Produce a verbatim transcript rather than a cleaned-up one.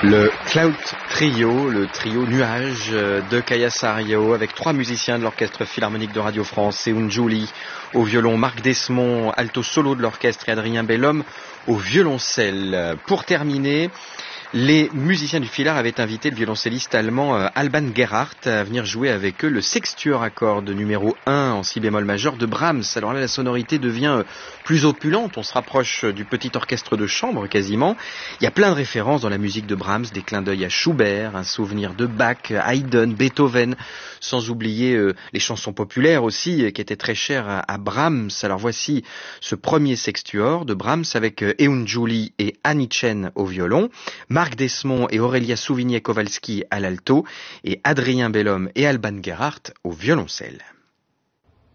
Le Cloud Trio, le trio nuage de Kaya Sario, avec trois musiciens de l'Orchestre Philharmonique de Radio France, Seun Joly au violon, Marc Desmond, alto solo de l'orchestre et Adrien Bellhomme au violoncelle. Pour terminer, les musiciens du Philhar avaient invité le violoncelliste allemand Alban Gerhardt à venir jouer avec eux le sextuor à cordes numéro un en si bémol majeur de Brahms. Alors là, la sonorité devient plus opulente, on se rapproche du petit orchestre de chambre quasiment. Il y a plein de références dans la musique de Brahms, des clins d'œil à Schubert, un souvenir de Bach, Haydn, Beethoven, sans oublier euh, les chansons populaires aussi, qui étaient très chères à, à Brahms. Alors voici ce premier sextuor de Brahms avec euh, Eun Joly et Annie Chen au violon, Marc Desmond et Aurélia Souvigné-Kowalski à l'alto et Adrien Bellhomme et Alban Gerhardt au violoncelle.